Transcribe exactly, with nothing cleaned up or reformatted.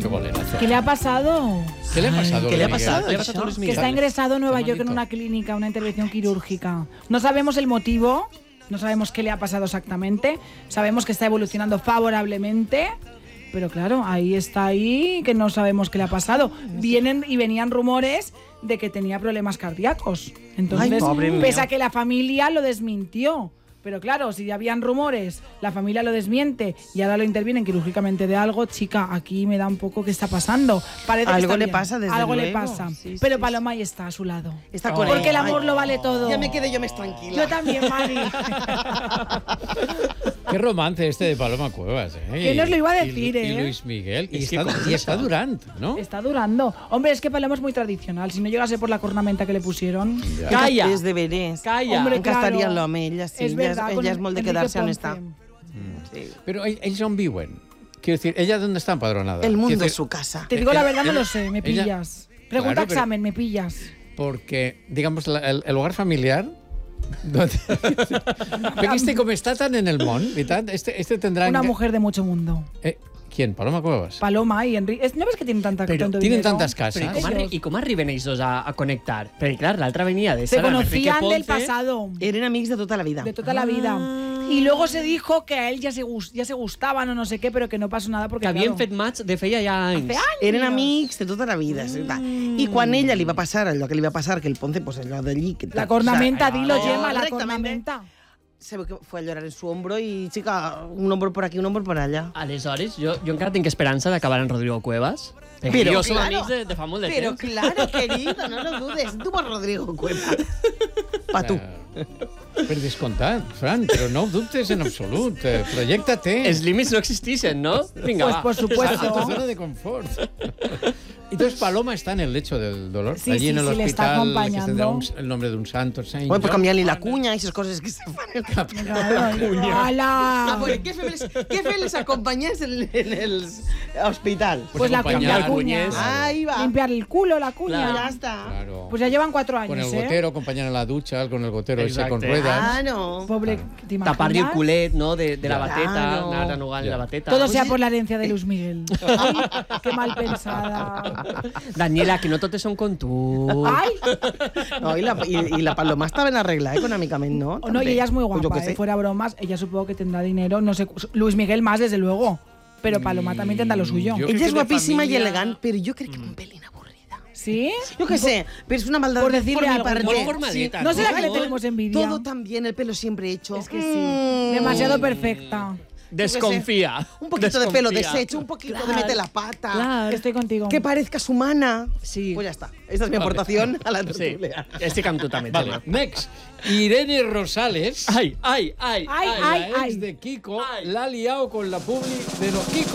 qué bolerazo. ¿Qué le ha pasado? ¿Qué le ha pasado? ¿Qué le ha Miguel? pasado? ¿Qué le ha pasado a Luis Que Miguel? está ingresado en Nueva Qué York en malito. una clínica, una intervención quirúrgica. No sabemos el motivo, no sabemos qué le ha pasado exactamente. Sabemos que está evolucionando favorablemente. Pero claro, ahí está ahí, que no sabemos qué le ha pasado. Vienen y venían rumores de que tenía problemas cardíacos. Entonces, Ay, pobre mío. pese a que la familia lo desmintió. Pero claro, si ya habían rumores, la familia lo desmiente y ahora lo intervienen quirúrgicamente de algo, chica, aquí me da un poco qué está pasando. Parece que Algo está le bien. pasa, desde Algo le luego. pasa. Sí, Pero sí, Paloma ahí está a su lado. Está con Porque él. el amor Ay, lo vale todo. Ya me quedé yo más tranquila. Yo también, Mari. Qué romance este de Paloma Cuevas, ¿eh? ¿Quién nos lo iba a Y- decir, y, eh? Y Luis Miguel. Y Es que está, cosa. y está Durant, ¿no? Está durando. Hombre, es que Paloma es muy tradicional. Si no llegase por la cornamenta que le pusieron... Ya. Calla. És de veres. Calla. Hombre, Encara claro. estaria l'home, ella sí. Es ella, verdad, és, con ella és molt de Enrique quedarse on Ponce. està. Sí. Pero ell- ellos aún viven. Quiero decir, ¿ella dónde está empadronada? El mundo Quiero es decir, su casa. Te digo la Eh, verdad, no eh, lo sé. Me ella- pillas. Pregunta Claro, pero- examen, me pillas. Porque, digamos, la- el, el hogar familiar... donde- Perquè este com està tan en el món, veritat? Este, este tendrá... Una mujer de mucho mundo. Eh, ¿Quién? Paloma Cuevas. Paloma y Enrique. ¿No ves que tienen tanta Pero tanto Tienen dinero? tantas Però casas. i com, arri Ellos. i com arriben ells dos a, a connectar? Perquè, clar, l'altra venia de Se Sara amb Enrique conocían del Ponce. pasado. Eren amics de tota la vida. De toda la vida. Y luego se dijo que a él ya se, gus- ya se gustaban o no sé qué, pero que no pasó nada porque Que havien claro, fet match de feia ja anys. hace años. Eren amics de tota la vida. Mm. I quan ella li va passar allò que li va passar, que el Ponce, pues allò d'allí... Que La cornamenta, o sea, dilo, no, Gemma, la correctamente. cornamenta. Se ve que fue a llorar en su hombro y, chica, un hombro por aquí, un hombro por allá. Aleshores, jo, jo encara tinc esperança d'acabar en Rodrigo Cuevas. Perquè Pero jo som claro, amics de, de fa molt de Pero temps. claro, querido, no lo dudes. Tú por Rodrigo Cuevas. Pa tu. Per descomptat, Fran, però no ho dubtes en absolut. Eh, Projecta-te. Els límits no existixen, no? Vinga, Pues va. por supuesto. A tu zona de confort. Entonces Paloma está en el lecho del dolor, Sí, allí sí, en el sí, le está hospital, que acompañando. tendrá un- el nombre de un santo, Saint Bueno, pues John. canviant-li la cunya i esas coses que se fan. Claro, ¡Hala! Ah, pues, què fem els, què fem els acompanyants en, en el hospital? Pues la, acompañar, la cuña. cuñes. Ahí va. Limpiar el culo, la cuña. Claro, ya está. Claro. Pues ya llevan cuatro Con el años, ¿eh? gotero, acompañar en la ducha, con el gotero ese Exacte. con ruedas. Ah, no. Pobre, ¿te imaginas? Tapar-li el culet, no?, de, de la Ja. bateta, Claro. anar anugant Ja. la bateta. Todo sea por la herencia de Luis Miguel. Ay, qué mal pensada. Daniela, que no totes són com tu. Ay, No, y la, y, y la Paloma estaba en arregla econòmicament, no? oh, no, y ella es muy Pues yo guapa, qué sé. ¿eh? Fuera bromas, ella supongo que tendrá dinero, no sé, Luis Miguel más, desde luego. Pero Paloma también tendrá lo suyo. Yo- Ella crec és que de guapíssima i família- elegant, però jo crec que un pelín avorrida. ¿Sí? Yo qué sé, pero es una maldad Por decirle por mi algo. parte. Molt formaleta, ¿No será que le no? tenemos envidia? Todo tan bien, el pelo siempre hecho. Es que sí. Mm. Demasiado perfecta. Desconfía. Un poquito de pelo Desconfía. deshecho, un poquito de mete la pata. Claro. Estoy contigo. Que parezcas humana. Sí. Pues ya está. Esta es mi aportación a la Sí, tertulia. estic amb tu també, Vale, Gemma. next. Irene Rosales, Ai, ai, ai, Ai, la ai, ex ai. de Kiko, Ay. la ha liado con la publi de los Kiko.